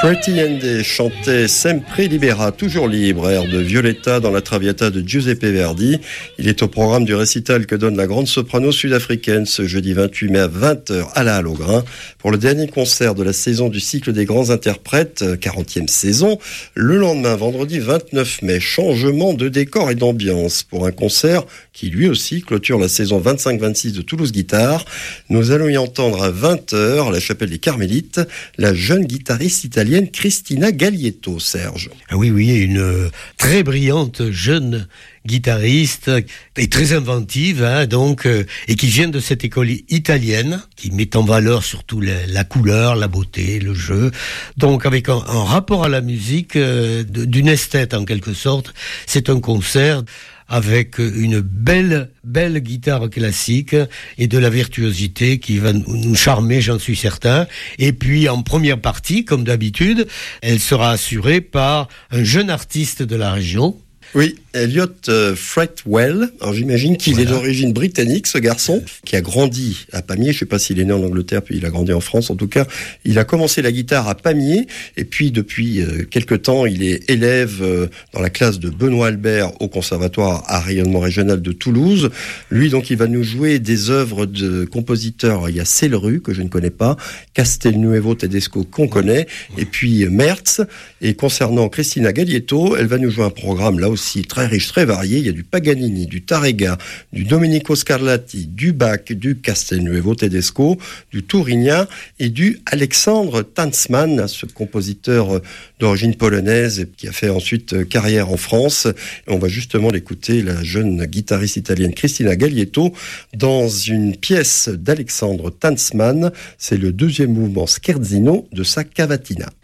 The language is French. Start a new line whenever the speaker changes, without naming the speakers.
Pretty Andy chantait Sempre Libera, toujours libre, air de Violetta dans la Traviata de Giuseppe Verdi. Il est au programme du récital que donne la grande soprano sud-africaine ce jeudi 28 mai à 20h à la Halle au Grain pour le dernier concert de la saison du cycle des grands interprètes, 40e saison. Le lendemain, vendredi 29 mai, changement de décor et d'ambiance pour un concert qui lui aussi clôture la saison 25-26 de Toulouse Guitare. Nous allons y entendre à 20h à la chapelle des Carmélites la jeune guitariste italienne Cristina Gaglietto, Serge.
Ah oui, une très brillante jeune guitariste et très inventive, et qui vient de cette école italienne, qui met en valeur surtout la couleur, la beauté, le jeu, donc avec un rapport à la musique d'une esthète en quelque sorte. C'est un concert avec une belle guitare classique et de la virtuosité qui va nous charmer, j'en suis certain. Et puis, en première partie, comme d'habitude, elle sera assurée par un jeune artiste de la région.
Oui, Elliot Fretwell. Alors j'imagine qu'il est d'origine britannique, ce garçon, qui a grandi à Pamiers. Je ne sais pas s'il est né en Angleterre, puis il a grandi en France. En tout cas, il a commencé la guitare à Pamiers. Et puis, depuis quelque temps, il est élève dans la classe de Benoît Albert au Conservatoire à rayonnement régional de Toulouse. Lui, donc, il va nous jouer des œuvres de compositeurs. Il y a Celeru, que je ne connais pas, Castelnuovo Tedesco, qu'on connaît, et puis Mertz. Et concernant Cristina Gaglietto, elle va nous jouer un programme, là aussi, très riche, très varié. Il y a du Paganini, du Tarrega, du Domenico Scarlatti, du Bach, du Castelnuovo Tedesco, du Tourigna et du Alexandre Tanzmann, ce compositeur d'origine polonaise qui a fait ensuite carrière en France. Et on va justement l'écouter, la jeune guitariste italienne Cristina Gaglietto, dans une pièce d'Alexandre Tanzmann. C'est le deuxième mouvement scherzino de sa cavatina.